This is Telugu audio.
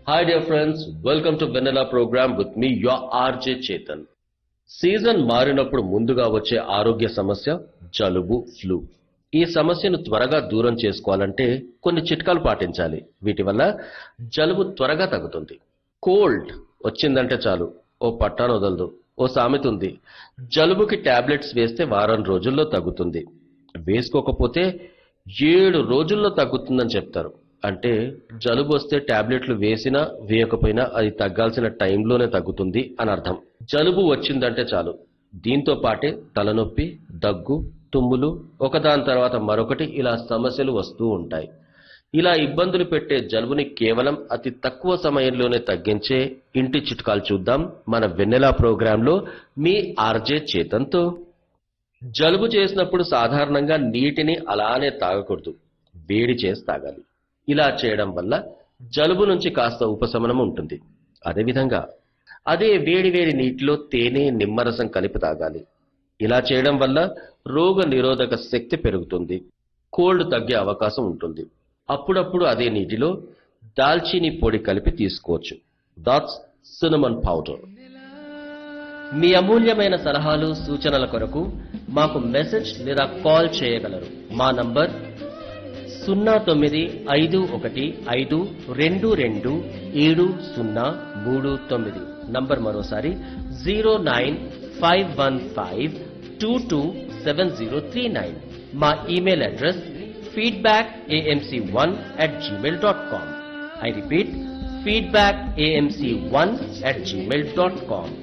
Hi dear friends, welcome to Vanilla program with me your RJ Chetan. Season మారినప్పుడు ముందుగా వచ్చే ఆరోగ్య సమస్య జలుబు ఫ్లూ. ఈ సమస్యను త్వరగా దూరం చేసుకోవాలంటే కొన్ని చిట్కాలు పాటించాలి. వీటి వల్ల జలుబు త్వరగా తగ్గుతుంది. కోల్డ్ వచ్చిందంటే చాలు ఓ పట్టాను వదలదు. ఓ సామెత ఉంది, జలుబుకి టాబ్లెట్స్ వేస్తే వారం రోజుల్లో తగ్గుతుంది, వేసుకోకపోతే 7 రోజుల్లో తగ్గుతుందని చెప్తారు. అంటే జలుబు వస్తే టాబ్లెట్లు వేసినా వేయకపోయినా అది తగ్గాల్సిన టైంలోనే తగ్గుతుంది అని అర్థం. జలుబు వచ్చిందంటే చాలు దీంతో పాటే తలనొప్పి, దగ్గు, తుమ్ములు, ఒకదాని తర్వాత మరొకటి ఇలా సమస్యలు వస్తూ ఉంటాయి. ఇలా ఇబ్బందులు పెట్టే జలుబుని కేవలం అతి తక్కువ సమయంలోనే తగ్గించే ఇంటి చిట్కాలు చూద్దాం మన వెన్నెలా ప్రోగ్రాంలో మీ ఆర్జే చేతన్తో. జలుబు చేసినప్పుడు సాధారణంగా నీటిని అలానే తాగకూడదు, వేడి చేసి తాగాలి. ఇలా చేయడం వల్ల జలుబు నుంచి కాస్త ఉపశమనం ఉంటుంది. అదేవిధంగా అదే వేడి వేడి నీటిలో తేనె, నిమ్మరసం కలిపి తాగాలి. ఇలా చేయడం వల్ల రోగ నిరోధక శక్తి పెరుగుతుంది, కోల్డ్ తగ్గే అవకాశం ఉంటుంది. అప్పుడప్పుడు అదే నీటిలో దాల్చీని పొడి కలిపి తీసుకోవచ్చు. That's cinnamon powder. మీ అమూల్యమైన సలహాలు సూచనల కొరకు మాకు మెసేజ్ లేదా కాల్ చేయగలరు. మా నంబర్ 0951522739. నంబర్ మరోసారి 09515227039. మా email address feedbackamc1@gmail.com. I repeat, feedbackamc1@gmail.com.